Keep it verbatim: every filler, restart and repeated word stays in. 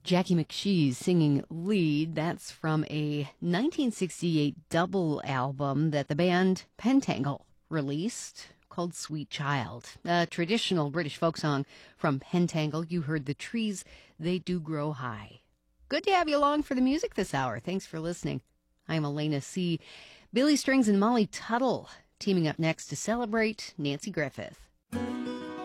Jackie McShee's singing lead. That's from a nineteen sixty-eight double album that the band Pentangle released called Sweet Child. A traditional British folk song from Pentangle. You heard The Trees, They Do Grow High. Good to have you along for the music this hour. Thanks for listening. I'm Elena C. Billy Strings and Molly Tuttle teaming up next to celebrate Nanci Griffith.